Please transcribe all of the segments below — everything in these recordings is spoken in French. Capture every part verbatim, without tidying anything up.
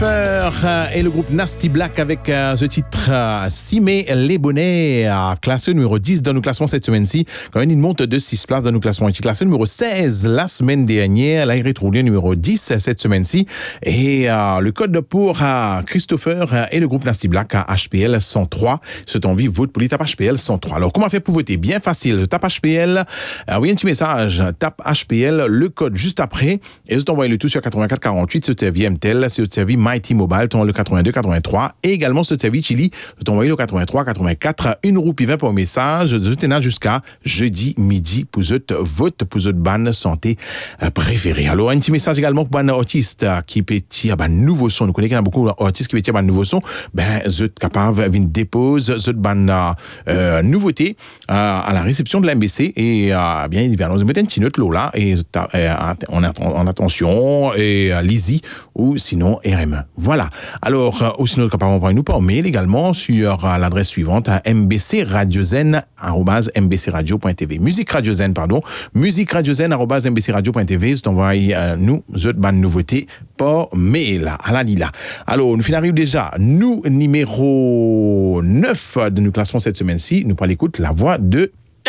Christopher et le groupe Nasty Black avec euh, ce titre euh, Simé les bonnets, euh, classé numéro dix dans nos classements cette semaine-ci. Quand même une monte de six places dans nos classements. Il est classé numéro seize la semaine dernière. Là, il retrouve numéro dix cette semaine-ci. Et euh, le code pour euh, Christopher et le groupe Nasty Black à H P L cent trois. C'est en vie, vote pour les tape H P L cent trois. Alors, comment faire pour voter? Bien facile. Tape H P L, envoyez un petit message. Tape H P L, le code juste après. Et vous envoyez le tout sur quatre-vingt-quatre quarante-huit. C'est servi M T L, c'est servi Mighty Mobile, ton le quatre-vingt-deux quatre-vingt-trois. Et également, c'est servi Chili, vous envoyez le quatre-vingt-trois quatre-vingt-quatre. Une roupie vingt pour message. Vous tenez jusqu'à jeudi midi pour votre vote, pour votre ban santé préférée. Alors, un petit message également pour un artiste qui peut tirer un nouveau son. Nous connaissons qu'il y a beaucoup d'artistes qui peut tirer un nouveau son. Ben, vous êtes capable de déposer votre ban euh, nouveauté euh, à la réception de la M B C. Et euh, bien évidemment, vous mettez une petite note là, et euh, en, en attention, et euh, Lizzy, ou sinon R M E. Voilà. Alors, euh, ou sinon, capable d'envoyer nous par mail également sur euh, l'adresse suivante à mbcradiozen arobase mbcradio.tv. Musique Radio Zen, pardon. Musique Radio Zen arobase mbcradio.tv. Vous envoyez euh, nous, votre bonne nouveauté par mail. À la lila. Alors, nous finissons déjà. Nous, numéro neuf de nos classements cette semaine-ci. Nous prenons l'écoute la voix de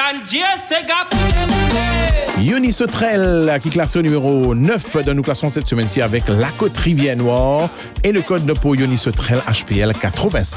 Yoni Sauterelle qui classe au numéro neuf de nos classements cette semaine-ci avec La Côte Rivière Noire et le code de pour Yoni Sauterelle H P L quatre-vingt-cinq.